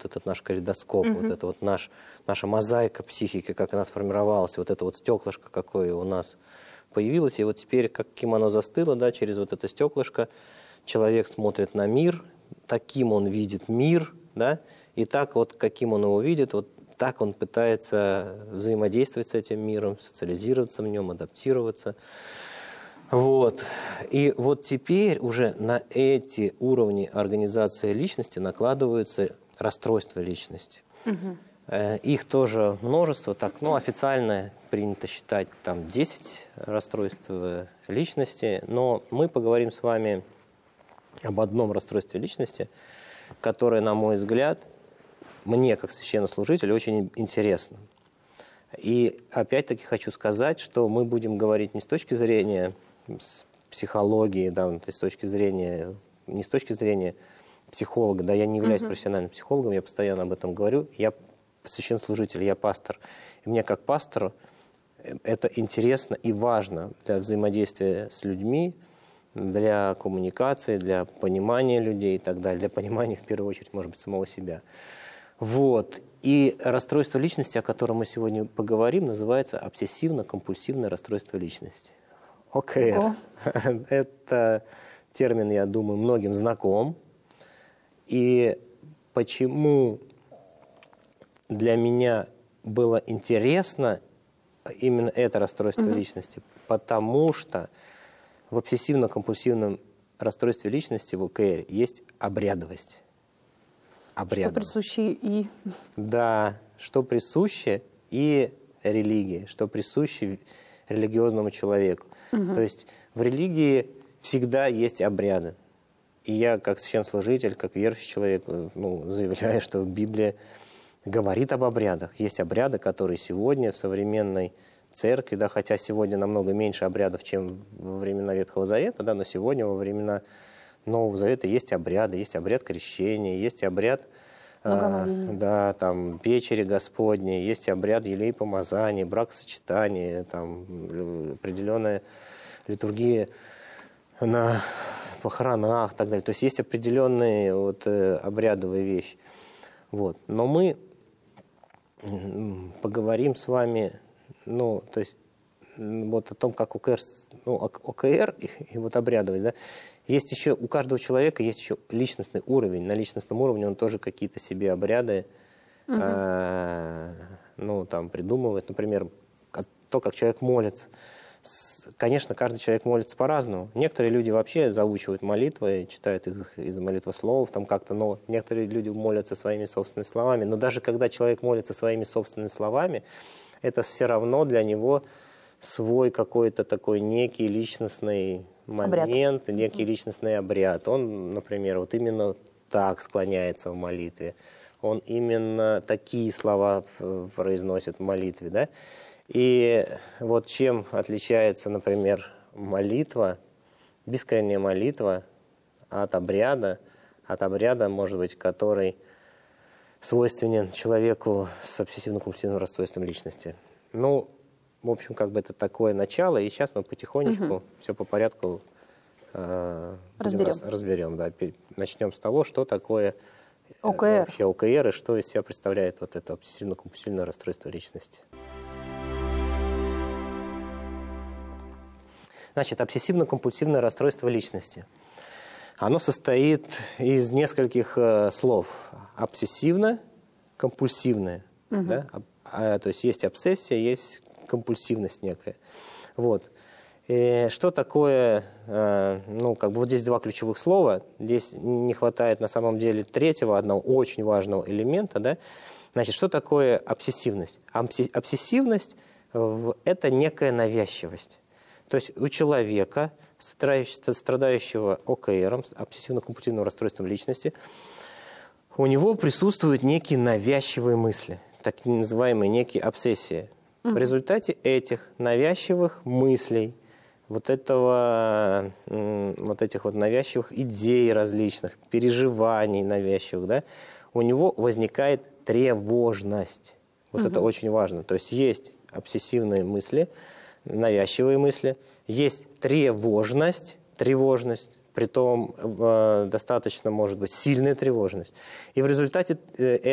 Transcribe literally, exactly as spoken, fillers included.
этот наш калейдоскоп, Угу. вот это вот наш, наша мозаика психики, как она сформировалась, вот это вот стеклышко, какое у нас появилось, и вот теперь, каким оно застыло, да, через вот это стеклышко, человек смотрит на мир, таким он видит мир, да, и так вот, каким он его видит, вот так он пытается взаимодействовать с этим миром, социализироваться в нем, адаптироваться. Вот. И вот теперь уже на эти уровни организации личности накладываются расстройства личности. Угу. Их тоже множество, так, ну, официально принято считать там десять расстройств личности, но мы поговорим с вами об одном расстройстве личности, которое, на мой взгляд, мне, как священнослужителю, очень интересно. И опять-таки хочу сказать, что мы будем говорить не с точки зрения психологии, да, то есть с точки зрения, не с точки зрения психолога, да, я не являюсь uh-huh. профессиональным психологом, я постоянно об этом говорю, я священнослужитель, я пастор. И мне как пастору это интересно и важно для взаимодействия с людьми, для коммуникации, для понимания людей и так далее, для понимания, в первую очередь, может быть, самого себя. Вот. И расстройство личности, о котором мы сегодня поговорим, называется обсессивно-компульсивное расстройство личности. о ка эр. Это термин, я думаю, многим знаком. И почему для меня было интересно именно это расстройство угу. личности? Потому что в обсессивно-компульсивном расстройстве личности в о ка эр есть обрядовость. Обрядовость. Что присуще и... Да, что присуще и религии, что присуще религиозному человеку. Угу. То есть в религии всегда есть обряды. И я, как священнослужитель, как верующий человек, ну, заявляю, что Библия говорит об обрядах. Есть обряды, которые сегодня в современной церкви, да, хотя сегодня намного меньше обрядов, чем во времена Ветхого Завета, да, но сегодня во времена Нового Завета есть обряды, есть обряд крещения, есть обряд э, да, там, печери Господней, есть обряд елей помазания, бракосочетания, там, определенная литургия на похоронах и так далее. То есть есть определенные вот, э, обрядовые вещи. Вот. Но мы поговорим с вами, ну, то есть вот о том, как о ка эр, ну, о ка эр и, и вот обрядовость, да. Есть еще, у каждого человека есть еще личностный уровень. На личностном уровне он тоже какие-то себе обряды угу. э, ну, там, придумывает. Например, то, как человек молится. Конечно, каждый человек молится по-разному. Некоторые люди вообще заучивают молитвы, читают их из молитвословов, там как-то, но некоторые люди молятся своими собственными словами. Но даже когда человек молится своими собственными словами, это все равно для него свой какой-то такой некий личностный момент, обряд. Некий личностный обряд. Он, например, вот именно так склоняется в молитве. Он именно такие слова произносит в молитве, да? И вот чем отличается, например, молитва, бескоренная молитва от обряда, от обряда, может быть, который свойственен человеку с обсессивно-компульсивным расстройством личности. Ну, в общем, как бы это такое начало, и сейчас мы потихонечку угу. все по порядку э, разберем. Раз, разберем. Да. Начнем с того, что такое о ка эр. Вообще о ка эр и что из себя представляет вот это обсессивно-компульсивное расстройство личности. Значит, обсессивно-компульсивное расстройство личности. Оно состоит из нескольких э, слов. Обсессивно-компульсивное. Угу. Да? А, то есть есть обсессия, есть компульсивность некая. Вот. И что такое, э, ну, как бы вот здесь два ключевых слова. Здесь не хватает на самом деле третьего, одного очень важного элемента. Да? Значит, что такое обсессивность? Обсессивность – это некая навязчивость. То есть у человека, страдающего о ка эр, обсессивно-компульсивным расстройством личности, у него присутствуют некие навязчивые мысли, так называемые некие обсессии. Mm-hmm. В результате этих навязчивых мыслей, вот, этого, вот этих вот навязчивых идей различных, переживаний навязчивых, да, у него возникает тревожность. Вот mm-hmm. это очень важно. То есть есть обсессивные мысли, навязчивые мысли, есть тревожность, тревожность, притом э, достаточно, может быть, сильная тревожность. И в результате э,